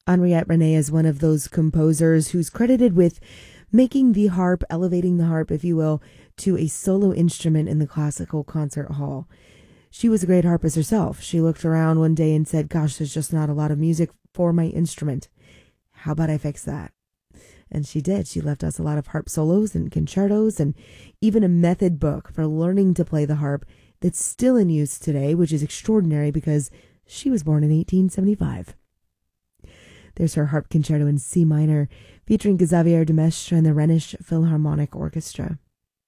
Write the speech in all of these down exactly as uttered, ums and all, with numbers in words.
Henriette Rene is one of those composers who's credited with making the harp, elevating the harp, if you will, to a solo instrument in the classical concert hall. She was a great harpist herself. She looked around one day and said, gosh, there's just not a lot of music for my instrument. How about I fix that? And she did. She left us a lot of harp solos and concertos and even a method book for learning to play the harp that's still in use today, which is extraordinary because she was born in eighteen seventy-five. There's her harp concerto in C minor, featuring Xavier de Maistre and the Rhenish Philharmonic Orchestra.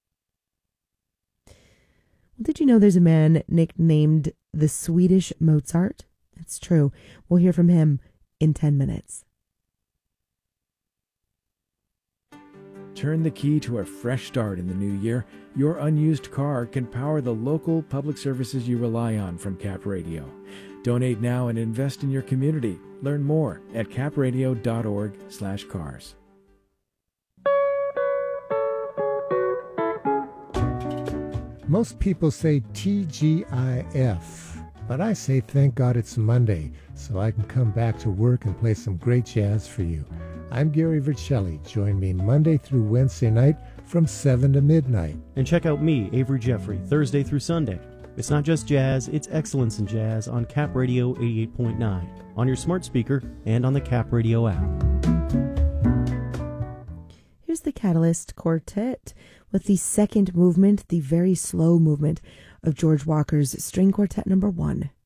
Well, did you know there's a man nicknamed the Swedish Mozart? It's true. We'll hear from him in ten minutes. Turn the key to a fresh start in the new year. Your unused car can power the local public services you rely on from Cap Radio. Donate now and invest in your community. Learn more at capradio.org slash cars. Most people say T G I F, but I say thank God it's Monday, so I can come back to work and play some great jazz for you. I'm Gary Vercelli. Join me Monday through Wednesday night from seven to midnight. And check out me, Avery Jeffrey, Thursday through Sunday. It's not just jazz, it's excellence in jazz on Cap Radio eighty-eight point nine, on your smart speaker, and on the Cap Radio app. Here's the Catalyst Quartet with the second movement, the very slow movement of George Walker's String Quartet number one.